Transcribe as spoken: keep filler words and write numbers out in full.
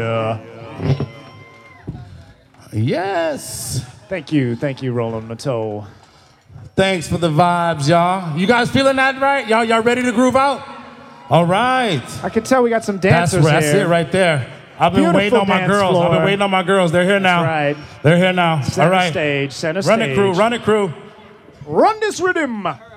Yeah. Yes. Thank you, thank you, Roland Matteau. Thanks for the vibes, y'all. You guys feeling that right? Y'all, y'all ready to groove out? All right. I can tell we got some That's, dancers that's here. it right there. I've been Beautiful waiting on my dance girls. floor. I've been waiting on my girls. They're here now. That's right. They're here now. Center All right. stage, center Run stage. it, crew. Run it, crew. Run this rhythm.